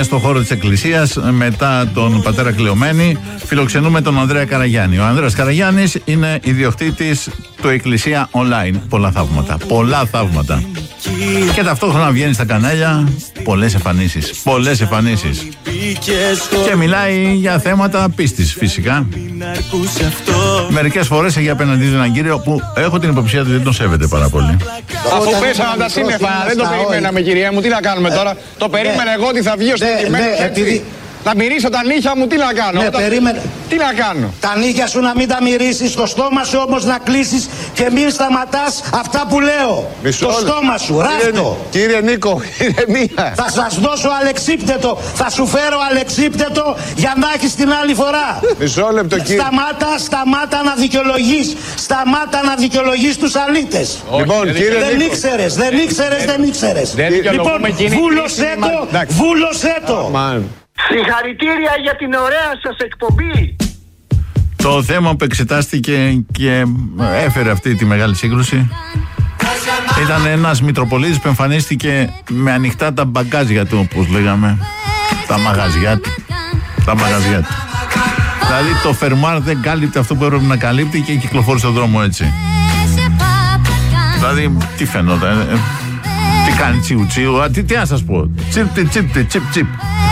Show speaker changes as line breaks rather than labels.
στο χώρο της Εκκλησίας μετά τον πατέρα Κλεωμένη. Φιλοξενούμε τον Ανδρέα Καραγιάννη. Ο Ανδρέας Καραγιάννης είναι ιδιοκτήτης του Εκκλησία Online. Πολλά θαύματα. Πολλά θαύματα. Και ταυτόχρονα βγαίνει στα κανάλια. Πολλές εμφανίσεις. Πολλές εμφανίσεις. Και μιλάει για θέματα πίστης φυσικά. Μερικές φορές έχει απέναντί του έναν κύριο που έχω την υποψία ότι δεν τον σέβεται πάρα πολύ.
Αφού πέσανε τα σύννεφα, δεν το περιμέναμε, κυρία μου, τι να κάνουμε τώρα. Το περίμενα εγώ ότι θα βγει ο συγκεκριμένος έτσι. Να μυρίσω τα νύχια μου, τι να κάνω. Τι να κάνω.
Τα νύχια σου να μην τα μυρίσεις, το στόμα σου όμως να κλείσεις και μην σταματάς αυτά που λέω. Το στόμα σου, ράστο.
Κύριε Νίκο, ηρεμία.
Θα σας δώσω αλεξίπτετο, θα σου φέρω αλεξίπτετο για να έχεις την άλλη φορά.
Μισό λεπτό, κύριε.
Σταμάτα να δικαιολογείς. Σταμάτα να δικαιολογείς τους αλήτες.
Λοιπόν, κύριε Νίκο.
Δεν ήξερες. Λοιπόν, βούλωσέ το.
Συγχαρητήρια για την ωραία σας εκπομπή.
Το θέμα που εξετάστηκε και έφερε αυτή τη μεγάλη σύγκρουση ήταν ένας Μητροπολίτης που εμφανίστηκε με ανοιχτά τα μπαγκάζια του, όπως λέγαμε. Τα μαγαζιά του. Δηλαδή το φερμάρ δεν κάλυπτε αυτό που έπρεπε να καλύπτει και κυκλοφόρησε στον δρόμο έτσι. Δηλαδή τι φαινόταν, τι κάνει τσιου τσιου, τι να σας πω, τσιπ τσιπ.